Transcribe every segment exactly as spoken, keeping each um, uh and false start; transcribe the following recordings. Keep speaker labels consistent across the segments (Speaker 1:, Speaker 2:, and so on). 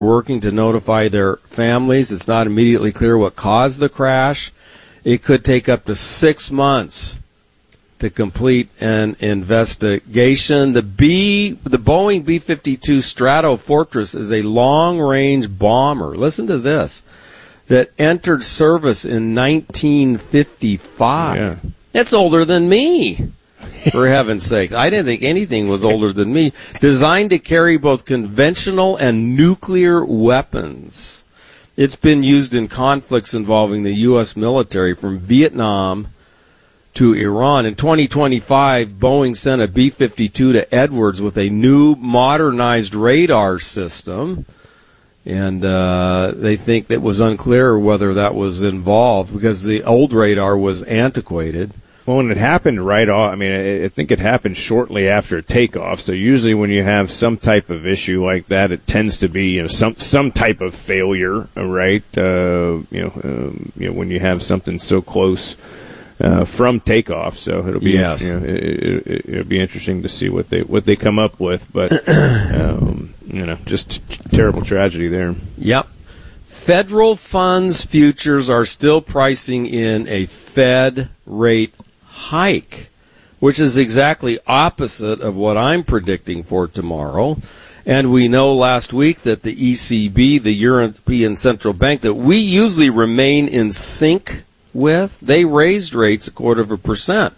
Speaker 1: working to notify their families. It's not immediately clear what caused the crash. It could take up to six months to complete an investigation. The B, the Boeing B fifty-two Stratofortress is a long-range bomber. Listen to this. That entered service in nineteen fifty-five.
Speaker 2: Yeah.
Speaker 1: It's older than me, for heaven's sake. I didn't think anything was older than me. Designed to carry both conventional and nuclear weapons. It's been used in conflicts involving the U S military from Vietnam to Iran. In twenty twenty-five, Boeing sent a B fifty-two to Edwards with a new modernized radar system. And uh, they think it was unclear whether that was involved because the old radar was antiquated.
Speaker 2: Well, when it happened right off, I mean, I, I think it happened shortly after takeoff. So usually when you have some type of issue like that, it tends to be, you know, some some type of failure, right? Uh, you know, um, you know, when you have something so close uh, from takeoff. So it'll be,
Speaker 1: yes.
Speaker 2: you know, it, it, it'll be interesting to see what they what they come up with. But um, you know, just t- terrible tragedy there.
Speaker 1: Yep. Federal funds futures are still pricing in a Fed rate hike, which is exactly opposite of what I'm predicting for tomorrow. And we know last week that the E C B, the European Central Bank, that we usually remain in sync with, they raised rates a quarter of a percent.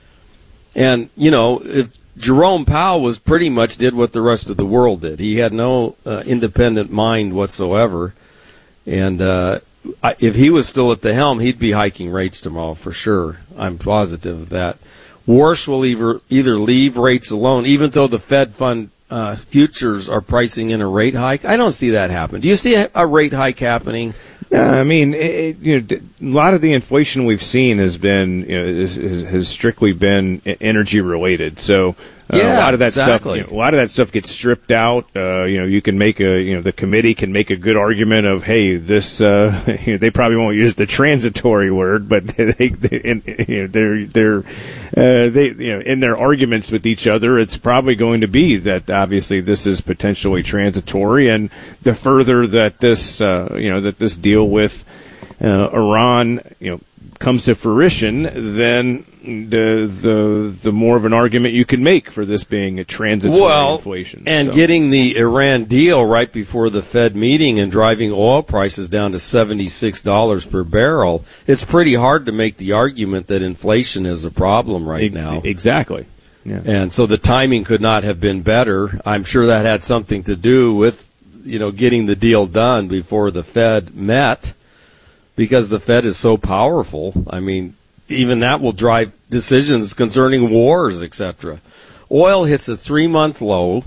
Speaker 1: And, you know, if Jerome Powell was pretty much did what the rest of the world did. He had no uh, independent mind whatsoever. And uh, if he was still at the helm, he'd be hiking rates tomorrow for sure. I'm positive of that. Warsh will either, either leave rates alone, even though the Fed fund uh, futures are pricing in a rate hike. I don't see that happen. Do you see a, a rate hike happening?
Speaker 2: Yeah, I mean, it, you know, a lot of the inflation we've seen has been, you know, is, has strictly been energy related. So uh,
Speaker 1: yeah,
Speaker 2: a lot of that
Speaker 1: exactly.
Speaker 2: stuff, you know, a lot of that stuff gets stripped out. Uh, you know, you can make a, you know, the committee can make a good argument of, hey, this, uh, you know, they probably won't use the transitory word, but they, they in, you know, they're, they're, uh, they, you know, in their arguments with each other, it's probably going to be that obviously this is potentially transitory, and the further that this, uh, you know, that this deal with uh, Iran, you know, comes to fruition, then the the the more of an argument you can make for this being a transitory
Speaker 1: well,
Speaker 2: inflation.
Speaker 1: And
Speaker 2: so.
Speaker 1: getting the Iran deal right before the Fed meeting and driving oil prices down to seventy-six dollars per barrel, it's pretty hard to make the argument that inflation is a problem right
Speaker 2: e-
Speaker 1: now.
Speaker 2: Exactly. Yeah.
Speaker 1: And so the timing could not have been better. I'm sure that had something to do with, you know, getting the deal done before the Fed met, because the Fed is so powerful. I mean, even that will drive decisions concerning wars, et cetera. Oil hits a three-month low.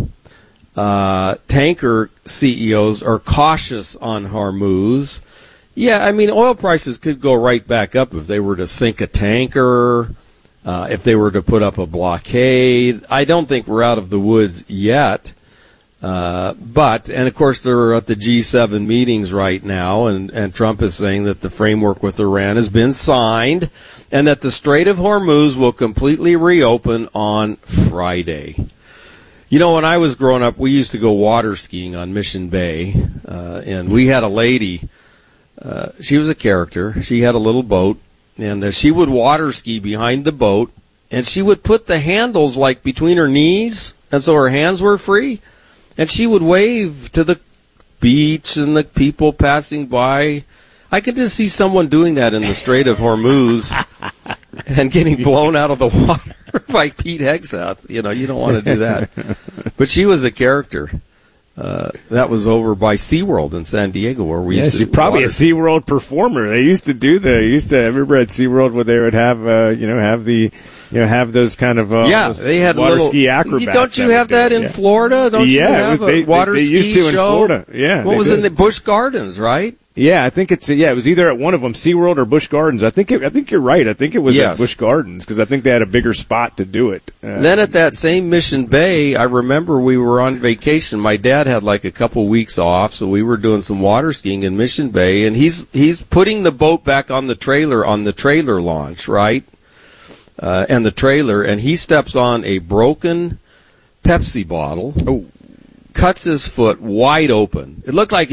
Speaker 1: Uh, tanker C E Os are cautious on Hormuz. Yeah, I mean, oil prices could go right back up if they were to sink a tanker, uh, if they were to put up a blockade. I don't think we're out of the woods yet. Uh, but, and of course they're at the G seven meetings right now, and, and Trump is saying that the framework with Iran has been signed, and that the Strait of Hormuz will completely reopen on Friday. You know, when I was growing up, we used to go water skiing on Mission Bay, uh, and we had a lady, uh, she was a character, she had a little boat, and uh, she would water ski behind the boat, and she would put the handles like between her knees, and so her hands were free. And she would wave to the beach and the people passing by. I could just see someone doing that in the Strait of Hormuz and getting blown out of the water by Pete Hegseth. You know, you don't want to do that. But she was a character. Uh, that was over by SeaWorld in San Diego, where we
Speaker 2: yeah,
Speaker 1: used to.
Speaker 2: She's probably
Speaker 1: water.
Speaker 2: a SeaWorld performer. They used to do the. Used to. I remember at SeaWorld where they would have, uh, you know, have the. You know, have those kind of uh,
Speaker 1: yeah, they had
Speaker 2: water
Speaker 1: little,
Speaker 2: ski acrobats.
Speaker 1: Don't you have that in
Speaker 2: yeah.
Speaker 1: Florida? Don't
Speaker 2: yeah,
Speaker 1: you have
Speaker 2: they,
Speaker 1: a water
Speaker 2: they, they
Speaker 1: ski
Speaker 2: used to
Speaker 1: show?
Speaker 2: in Florida. Yeah,
Speaker 1: what was
Speaker 2: did.
Speaker 1: in the Busch Gardens, right?
Speaker 2: Yeah, I think it's yeah, it was either at one of them, SeaWorld or Busch Gardens. I think it, I think you're right. I think it was
Speaker 1: yes.
Speaker 2: at Busch Gardens because I think they had a bigger spot to do it. Uh,
Speaker 1: then at that same Mission Bay, I remember we were on vacation. My dad had like a couple weeks off, so we were doing some water skiing in Mission Bay, and he's he's putting the boat back on the trailer on the trailer launch, right? Uh, and the trailer, and he steps on a broken Pepsi bottle.
Speaker 2: Oh.
Speaker 1: cuts his foot wide open. It looked like